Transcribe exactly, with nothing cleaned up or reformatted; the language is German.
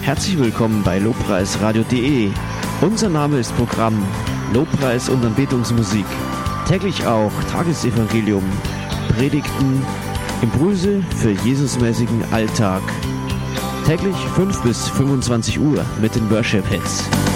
Herzlich willkommen bei lobpreisradio punkt de. Unser Name ist Programm Lobpreis und Anbetungsmusik. Täglich auch Tagesevangelium, Predigten, Impulse für Jesusmäßigen Alltag. Täglich fünf bis fünfundzwanzig Uhr mit den Worship Hits.